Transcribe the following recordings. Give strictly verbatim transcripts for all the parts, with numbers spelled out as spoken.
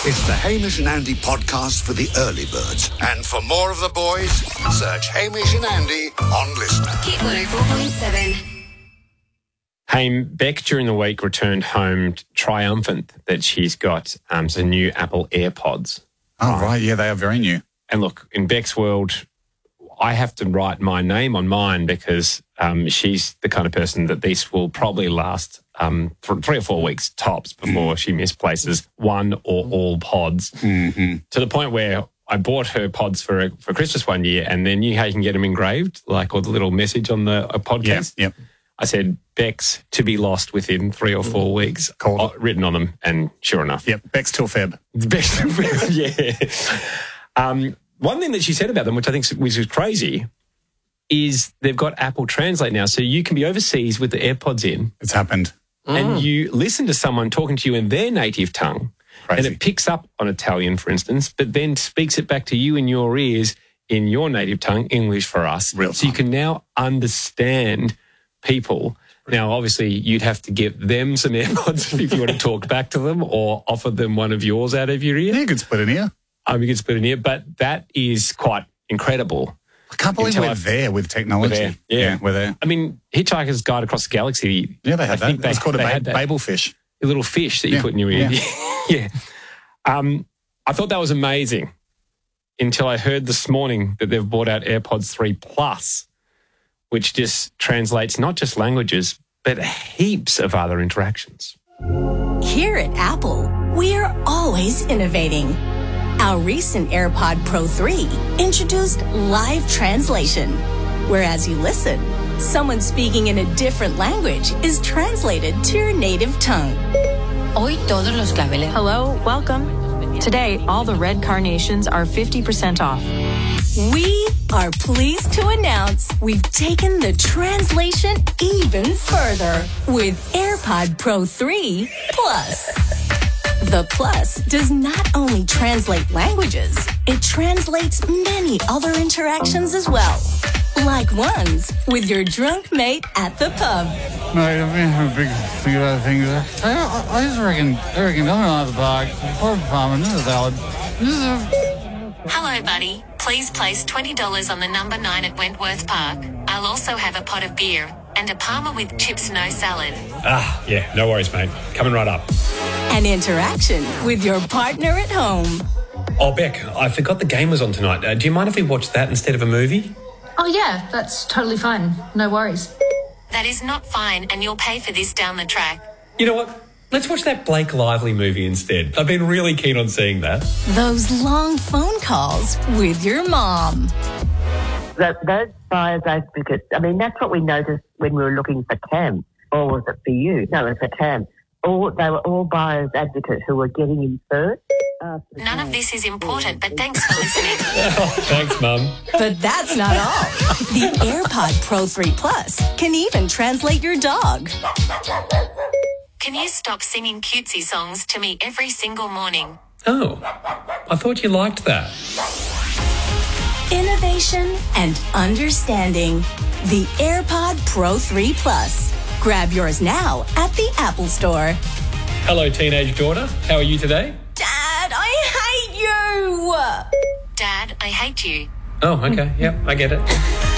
It's the Hamish and Andy podcast for the early birds. And for more of the boys, search Hamish and Andy on Listener. Hit one oh four point seven. Hey, Beck during the week returned home triumphant that she's got um, some new Apple AirPods. Oh, right. Yeah, they are very new. And look, in Beck's world, I have to write my name on mine because um, she's the kind of person that these will probably last um, th- three or four weeks tops before she misplaces one or all pods. Mm-hmm. To the point where I bought her pods for for Christmas one year, and then you know how you can get them engraved, like or the little message on the a pod case? Yep. yep. I said, Beck's to be lost within three or four weeks, uh, written on them, and sure enough. Yep, Beck's till Feb. Beck's till Feb, yeah. Um, one thing that she said about them, which I think which is crazy, is they've got Apple Translate now, so you can be overseas with the AirPods in. It's happened. And Mm. you listen to someone talking to you in their native tongue, Crazy. and it picks up on Italian, for instance, but then speaks it back to you in your ears in your native tongue, English for us. Real so you time. can now understand people. Now, obviously, you'd have to give them some AirPods if you want to talk back to them or offer them one of yours out of your ear. Yeah, you could split an ear. Um, you can split an ear, but that is quite incredible. I can't believe Until we're I've- there with technology. We're there, yeah. we're there. I mean, Hitchhiker's Guide Across the Galaxy. Yeah, they had I that. think It's called a they ba- had that. Babel fish. A little fish that you Yeah, put in your ear. yeah. yeah. Um, I thought that was amazing until I heard this morning that they've brought out AirPods three Plus, which just translates not just languages, but heaps of other interactions. Here at Apple, we're always innovating. Our recent AirPod Pro three introduced live translation, where as you listen, someone speaking in a different language is translated to your native tongue. Hoy todos los claveles. Hello, welcome. Today, all the red carnations are fifty percent off. We are pleased to announce we've taken the translation even further with AirPod Pro three Plus. The Plus does not only translate languages, it translates many other interactions as well. Like ones with your drunk mate at the pub. No, I don't have a big thing about things. I, I, I just reckon, I reckon, I'm not the bog. Poor farmer, this is salad. This is a... Hello, buddy. Please place twenty dollars on the number nine at Wentworth Park. I'll also have a pot of beer and a Parma with chips, no salad. Ah, yeah, no worries, mate. Coming right up. An interaction with your partner at home. Oh, Beck, I forgot the game was on tonight. Uh, do you mind if we watch that instead of a movie? Oh, yeah, that's totally fine. No worries. That is not fine, and you'll pay for this down the track. You know what? Let's watch that Blake Lively movie instead. I've been really keen on seeing that. Those long phone calls with your mom. That, those buyer's advocates, I mean, that's what we noticed when we were looking for Cam. Or was it for you? No, it was for Cam. All, they were all buyer's advocates who were getting in first. None of this is important, but thanks for listening. Oh, thanks, Mum. But that's not all. The AirPod Pro three Plus can even translate your dog. Can you stop singing cutesy songs to me every single morning? Oh, I thought you liked that. Innovation and understanding. The AirPod Pro three Plus. Grab yours now at the Apple Store. Hello, teenage daughter. How are you today? Dad, I hate you! Dad, I hate you. Oh, okay. Yep, I get it.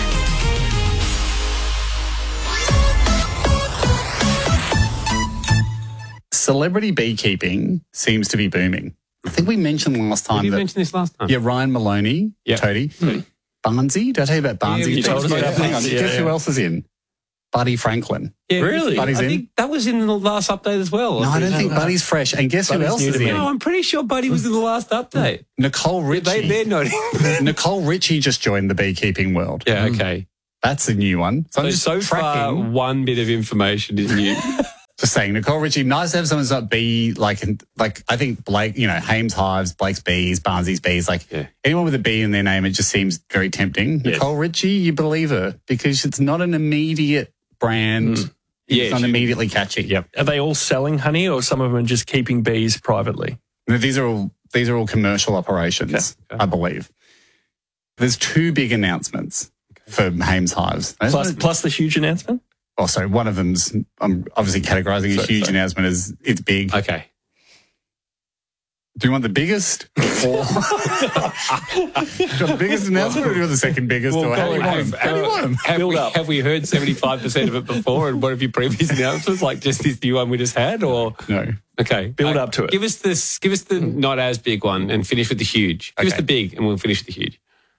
Celebrity beekeeping seems to be booming. I think we mentioned last time Did you that... mention this last time? Yeah, Ryan Maloney, Yep. Toady. Mm. Barnsey? Did I tell you about Barnsey? Yeah, you told us about Hang on, Barnsey, guess yeah, who yeah. else is in? Buddy Franklin. Yeah, Really? I Buddy's in? think that was in the last update as well. No, I don't think Buddy's fresh. And guess who Buddy's else new is to me. in? No, I'm pretty sure Buddy was in the last update. Nicole Richie. They, they're not in. Nicole Richie just joined the beekeeping world. Yeah, okay. That's a new one. So, So, I'm just so far, tracking. one bit of information is new. Just saying, Nicole Richie, nice to have someone who's not bee, like, like I think Blake, you know, Hames Hives, Blake's Bees, Barnsley's Bees, like Yeah. anyone with a bee in their name, it just seems very tempting. Yes. Nicole Richie, you believe her because it's not an immediate brand. Mm. Yeah, It's not she- immediately catchy. Yep. Are they all selling honey, or some of them are just keeping bees privately? No, these are all these are all commercial operations, Okay, okay. I believe. There's two big announcements for Hames Hives. Plus, plus the huge announcement? Oh, sorry, one of them's I'm obviously categorizing a Sorry, huge sorry. announcement as it's big. Okay. Do you want the biggest? Or do you want the biggest announcement or do you want the second biggest? Well, or how do you want have, them? How do you want them? have, Build we, up. have we heard seventy-five percent of it before and what have your previous announcements, like just this new one we just had? Or No. Okay. Build Uh, up to it. Give us this. Give us the not as big one and finish with the huge. Give us Okay. the big and we'll finish with the huge.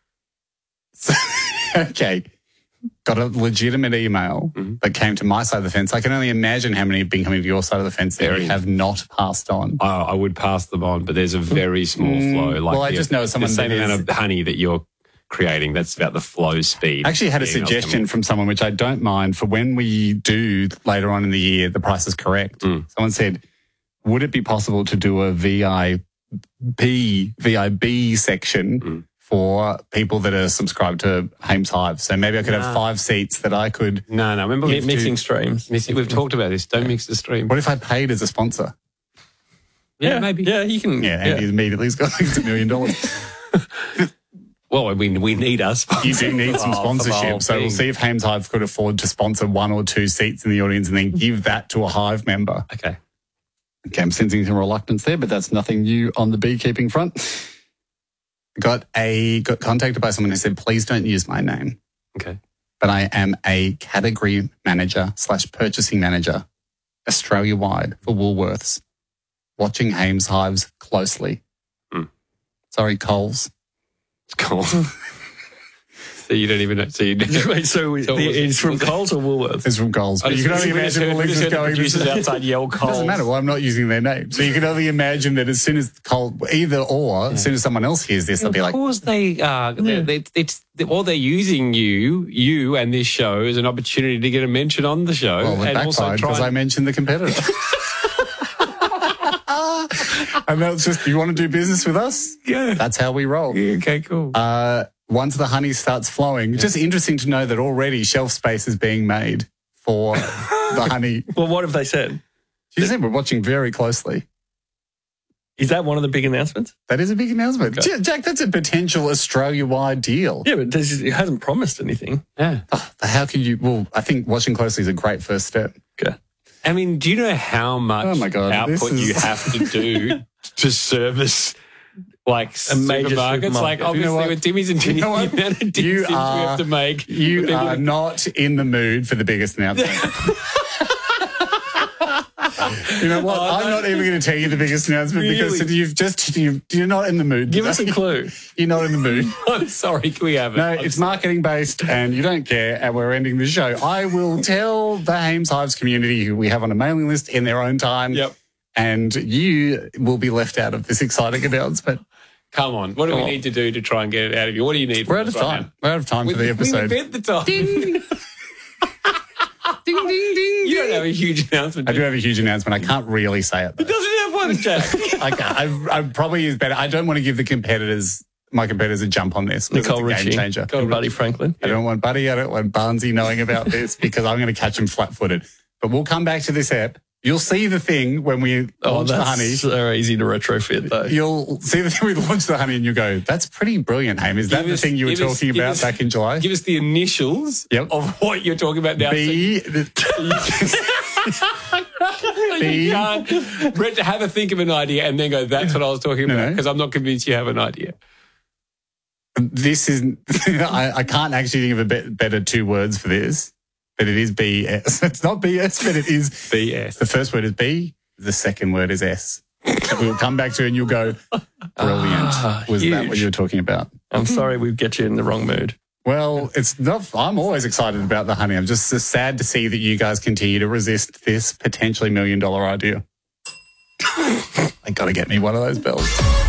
Okay. Got a legitimate email Mm-hmm. that came to my side of the fence. I can only imagine how many have been coming to your side of the fence that Very. you have not passed on. I, I would pass them on, but there's a very small flow. Like Mm, well, I the- just know someone the same that amount is- of honey that you're creating. That's about the flow speed. I actually had a The emails suggestion coming. from someone, which I don't mind, for when we do later on in the year, the price is correct. Mm. Someone said, would it be possible to do a V I P, V I B section Mm. for people that are subscribed to Hames Hive? So maybe I could have five seats that I could. No, no. Remember, Mi- we've, mixing streams. mixing, we've talked about this. Don't mix the stream. What if I paid as a sponsor? Yeah, maybe. Yeah, you can. Yeah, and he immediately has got like a million dollars. Well, we we need us. You do need some Oh, for the whole sponsorship. So we'll thing. see if Hames Hive could afford to sponsor one or two seats in the audience and then give that to a Hive member. Okay. Okay, I'm sensing some reluctance there, but that's nothing new on the beekeeping front. Got a got contacted by someone who said, please don't use my name, Okay. but I am a category manager slash purchasing manager Australia-wide for Woolworths, watching Hames Hives closely. Hmm. Sorry, Coles. Cool. So you don't even know. So you Wait, so, we- So the, was it- it's from was it- Coles or Woolworths? It's from Coles. But you can only we just imagine heard, what we Liz just is heard the going producers to outside yell It Coles. doesn't matter. Well, I'm not using their name. So you can only imagine that as soon as Cole, either or, as soon as someone else hears this, they'll be Of like, course they are. They, they, it's or they're using you, you and this show as an opportunity to get a mention on the show, well, it and also backfired try. because I And, mentioned the competitor. And that's just, you want to do business with us? yeah. That's how we roll. Okay. Cool. Uh, once the honey starts flowing, just interesting to know that already shelf space is being made for the honey. Well, what have they said? She said we're watching very closely. Is that one of the big announcements? That is a big announcement. Okay. Ja- Jack, that's a potential Australia-wide deal. Yeah, but this is, it hasn't promised anything. yeah. How can you, well, I think watching closely is a great first step. Okay. I mean, do you know how much Oh my God, this output is- you have to do to service like A major supermarkets? Like supermarket. obviously You know what? with Timmy's and You Timmy's, know what? the amount of You distance we are- have to make. You People are that- not in the mood for the biggest announcement. You know what? Oh, I'm no. not even going to tell you the biggest announcement because Really? you've just you you're not in the mood. Give us a today. clue. You're not in the mood. I'm sorry, can we have it? No, I'm it's sorry. marketing based, and you don't care. And we're ending the show. I will tell the Hames Hives community who we have on a mailing list in their own time. Yep. And you will be left out of this exciting announcement. Come on. What do Come we on. need to do to try and get it out of you? What do you need? We're from out of us right time. We're out of time now? for the episode. We invent the time. ding, ding, ding. You don't have a huge announcement. I do have a huge announcement. I can't really say it. Though. Doesn't have one, Jack. I, can't. I, I probably is better. I don't want to give the competitors, my competitors, a jump on this. 'cause Nicole it's a Richie game changer. and Buddy Franklin. I don't want Buddy. I don't want Barnesy knowing about this because I'm going to catch him flat-footed. But we'll come back to this app. You'll see the thing when we Oh, launch the that's honey. so easy to retrofit, though. You'll see the thing we launch the honey and you go, that's pretty brilliant, Haim. Is that Give the us- thing you were give us- talking give about us- back in July? Give us the initials Yep. of what you're talking about now. B. So B. you can't Brett, have a think of an idea and then go, that's what I was talking No, about, no. because I'm not convinced you have an idea. This is, I, I can't actually think of a be- better two words for this, but it is B S. It's not B S, but it is. B S. The first word is B, the second word is S. We'll come back to it and you'll go, brilliant. Ah, Was that huge. what you were talking about? I'm sorry we get you in the wrong mood. Well, it's not, I'm always excited about the honey. I'm just so sad to see that you guys continue to resist this potentially million dollar idea. They got to get me one of those bells.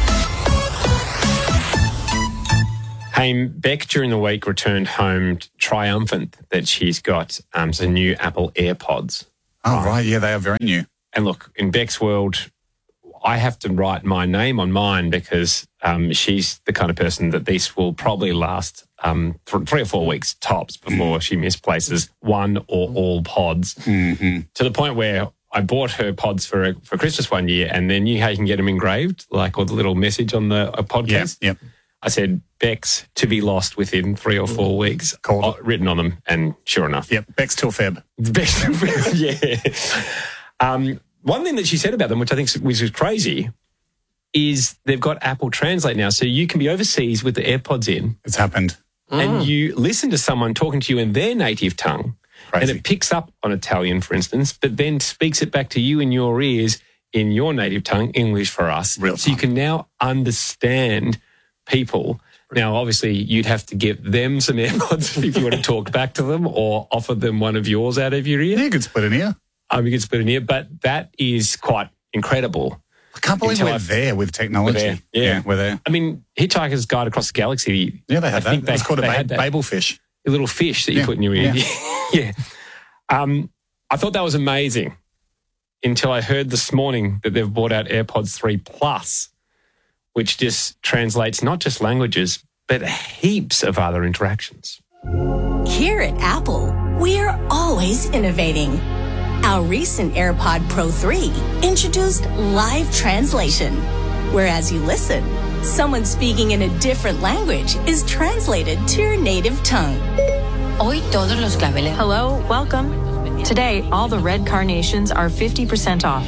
Hey, Beck during the week returned home triumphant that she's got um, some new Apple AirPods. Oh, right. Yeah, they are very new. And look, in Beck's world, I have to write my name on mine because um, she's the kind of person that this will probably last um, th- three or four weeks tops before she misplaces one or all pods. Mm-hmm. To the point where I bought her pods for for Christmas one year, and then you know how you can get them engraved, like or the little message on the a pod Yep, case. yep. I said, Beck's to be lost within three or four weeks, Called uh, written on them, and sure enough. Yep, Beck's till Feb. The best, yeah. Um, one thing that she said about them, which I think which is crazy, is they've got Apple Translate now. So you can be overseas with the AirPods in. It's happened. And you listen to someone talking to you in their native tongue. Crazy. And it picks up on Italian, for instance, but then speaks it back to you in your ears in your native tongue, English for us. Real so you time. can now understand people. Now, obviously, you'd have to give them some AirPods if you want to talk back to them or offer them one of yours out of your ear. Yeah, you could split an ear. Um, you could split an ear, but that is quite incredible. I can't believe Until we're I've- there with technology. We're there, yeah. we're there. I mean, Hitchhiker's Guide Across the Galaxy. Yeah, they had I that. think It's called a they ba- had that. Babel fish. A little fish that you Yeah, put in your ear. yeah. Yeah. Um, I thought that was amazing until I heard this morning that they've brought out AirPods three Plus, which just translates not just languages, but heaps of other interactions. Here at Apple, we're always innovating. Our recent AirPod Pro three introduced live translation, where as you listen, someone speaking in a different language is translated to your native tongue. Hoy todos los claveles. Hello, welcome. Today, all the red carnations are fifty percent off.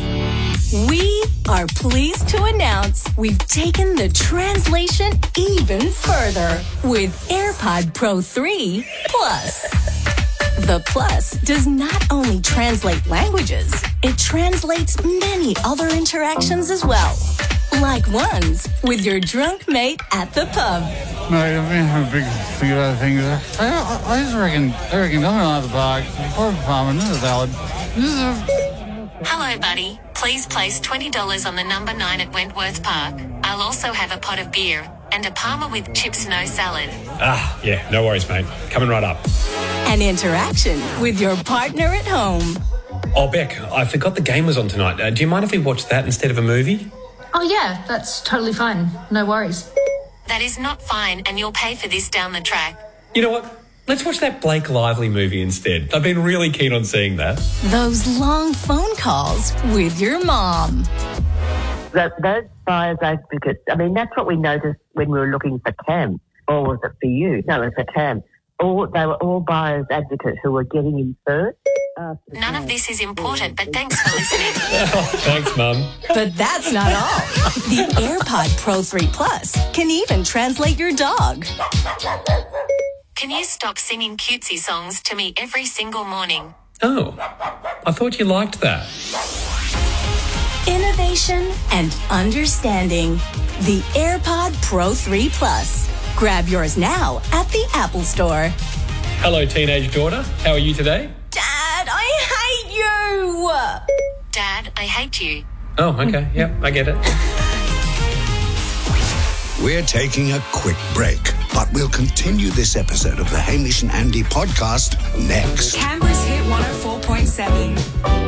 We are pleased to announce we've taken the translation even further with AirPod Pro three Plus. The Plus does not only translate languages, it translates many other interactions as well. Like ones with your drunk mate at the pub. Mate, I've been having a big think about things. I, I, I just reckon, I reckon coming out of the park, pork farming, this is salad. This is a... Hello, buddy. Please place twenty dollars on the number nine at Wentworth Park. I'll also have a pot of beer and a Parma with chips, no salad. Ah, yeah, no worries, mate. Coming right up. An interaction with your partner at home. Oh, Beck, I forgot the game was on tonight. Uh, do you mind if we watch that instead of a movie? Oh, yeah, that's totally fine. No worries. That is not fine, and you'll pay for this down the track. You know what? Let's watch that Blake Lively movie instead. I've been really keen on seeing that. Those long phone calls with your mom. That, those buyer's advocates, I mean, that's what we noticed when we were looking for Cam. Or was it for you? No, it was for Cam. All, they were all buyer's advocates who were getting in first. None of this is important, but thanks for listening. Thanks, Mum. But that's not all. The AirPod Pro three Plus can even translate your dog. Can you stop singing cutesy songs to me every single morning? Oh, I thought you liked that. Innovation and understanding. The AirPod Pro three Plus. Grab yours now at the Apple Store. Hello, teenage daughter. How are you today? Dad, I hate you! Dad, I hate you. Oh, okay. Yep, I get it. We're taking a quick break, but we'll continue this episode of the Hamish and Andy podcast next. Canberra's Hit one oh four point seven.